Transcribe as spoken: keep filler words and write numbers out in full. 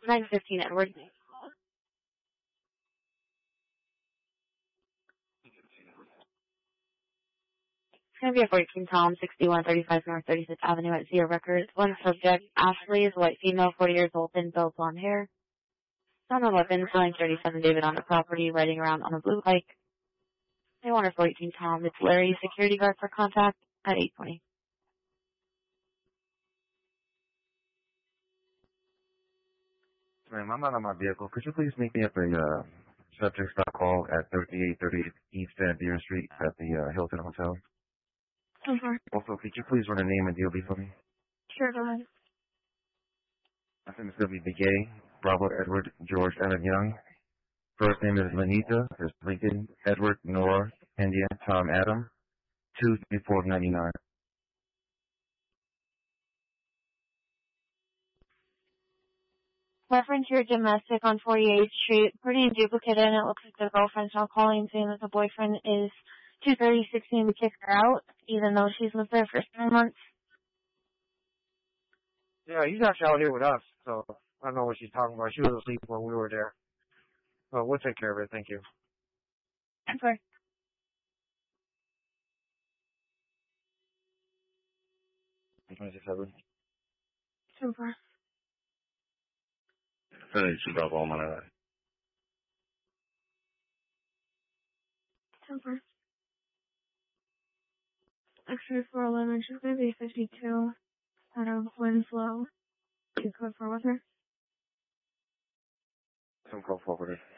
nine fifteen Edward. It's going to be a fourteen Tom, sixty-one thirty-five North thirty-fifth Avenue at Zero Records. One subject, Ashley, is a white female, forty years old, thin, built blonde hair. Found on weapons, selling thirty-seven David on the property, riding around on a blue bike. They want her for eighteen Tom. It's Larry, security guard for contact at eight twenty. Ma'am, I'm not on my vehicle. Could you please meet me at the uh, subject stop call at thirty-eight thirty East Van Buren Street at the uh, Hilton Hotel? Okay. Also, could you please run a name and D O B for me? Sure, go ahead. I think it's going to be Begay, Bravo Edward, George Allen Young. First name is Lenita, is Lincoln, Edward, Nora, India, Tom Adam, two thirty-four ninety-nine. Reference your domestic on forty-eighth Street. Pretty in duplicate, and it looks like the girlfriend's not calling, saying that the boyfriend is two thirty sixteen to kick her out, even though she's lived there for seven months. Yeah, he's actually out here with us, so I don't know what she's talking about. She was asleep when we were there. But we'll take care of it. Thank you. Okay. twenty-six seven. Super. thirty-two Bravo, I'm on that. Super. Actually, for eleven, she's going to be fifty-two out of Winslow. You code for with her? Some call forwarded.